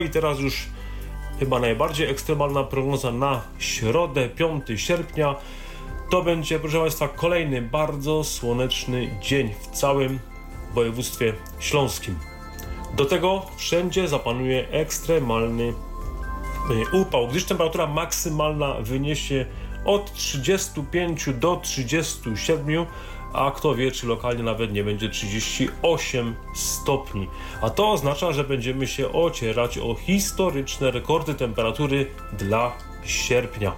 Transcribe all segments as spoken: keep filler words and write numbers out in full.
I teraz już chyba najbardziej ekstremalna prognoza na środę, piątego sierpnia. To będzie, proszę Państwa, kolejny bardzo słoneczny dzień w całym województwie śląskim. Do tego wszędzie zapanuje ekstremalny upał, gdyż temperatura maksymalna wyniesie od trzydziestu pięciu do trzydziestu siedmiu, a kto wie, czy lokalnie nawet nie będzie trzydzieści osiem stopni. A to oznacza, że będziemy się ocierać o historyczne rekordy temperatury dla sierpnia.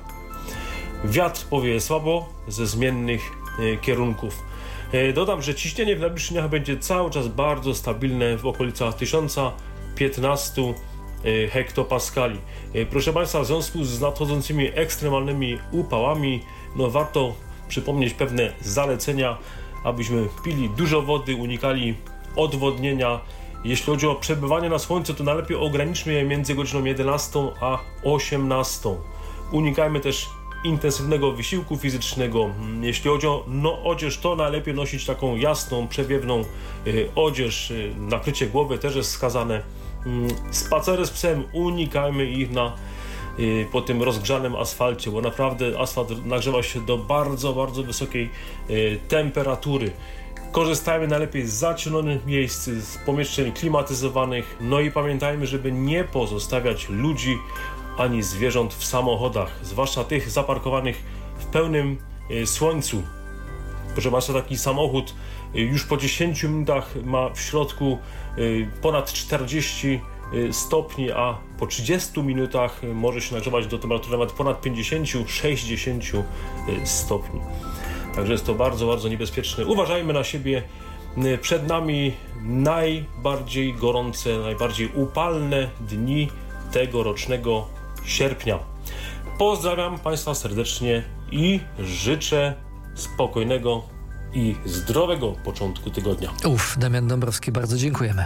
Wiatr powieje słabo ze zmiennych e, kierunków. E, dodam, że ciśnienie w najbliższych dniach będzie cały czas bardzo stabilne w okolicach tysiąc piętnaście e, hektopaskali. E, proszę Państwa, w związku z nadchodzącymi ekstremalnymi upałami, no warto przypomnieć pewne zalecenia, abyśmy pili dużo wody, unikali odwodnienia. Jeśli chodzi o przebywanie na słońcu, to najlepiej ograniczmy je między godziną jedenastą a osiemnastą. Unikajmy też intensywnego wysiłku fizycznego. Jeśli chodzi o no, odzież, to najlepiej nosić taką jasną, przewiewną y, odzież. Y, nakrycie głowy też jest wskazane. Y, spacery z psem, unikajmy ich na y, po tym rozgrzanym asfalcie, bo naprawdę asfalt nagrzewa się do bardzo, bardzo wysokiej y, temperatury. Korzystajmy najlepiej z zacienionych miejsc, z pomieszczeń klimatyzowanych. No i pamiętajmy, żeby nie pozostawiać ludzi ani zwierząt w samochodach, zwłaszcza tych zaparkowanych w pełnym y, słońcu. Proszę Państwa, taki samochód y, już po dziesięciu minutach ma w środku y, ponad czterdzieści y, stopni, a po trzydziestu minutach y, może się nagrzewać do temperatury nawet ponad pięćdziesiąt do sześćdziesięciu y, stopni. Także jest to bardzo, bardzo niebezpieczne. Uważajmy na siebie. Y, przed nami najbardziej gorące, najbardziej upalne dni tegorocznego sierpnia. Pozdrawiam Państwa serdecznie i życzę spokojnego i zdrowego początku tygodnia. Uf, Damian Dąbrowski, bardzo dziękujemy.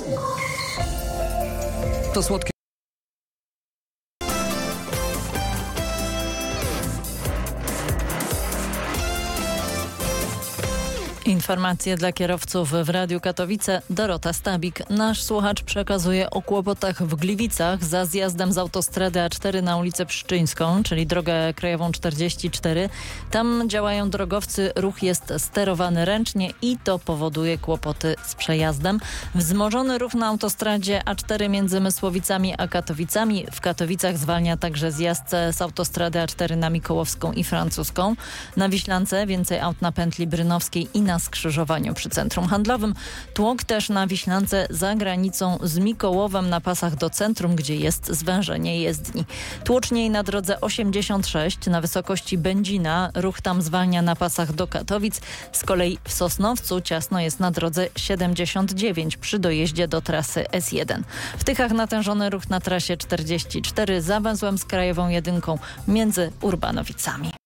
To słodkie. Informacje dla kierowców w Radiu Katowice. Dorota Stabik. Nasz słuchacz przekazuje o kłopotach w Gliwicach za zjazdem z autostrady A cztery na ulicę Pszczyńską, czyli drogę krajową czterdzieści cztery. Tam działają drogowcy, ruch jest sterowany ręcznie i to powoduje kłopoty z przejazdem. Wzmożony ruch na autostradzie A cztery między Mysłowicami a Katowicami. W Katowicach zwalnia także zjazd z autostrady A cztery na Mikołowską i Francuską. Na Wiślance więcej aut na pętli Brynowskiej i na skrzyżowaniu przy centrum handlowym. Tłok też na Wiślance za granicą z Mikołowem na pasach do centrum, gdzie jest zwężenie jezdni. Tłoczniej na drodze osiemdziesiąt sześć na wysokości Będzina. Ruch tam zwalnia na pasach do Katowic. Z kolei w Sosnowcu ciasno jest na drodze siedemdziesiąt dziewięć przy dojeździe do trasy S jeden. W Tychach natężony ruch na trasie czterdzieści cztery za węzłem z Krajową Jedynką między Urbanowicami.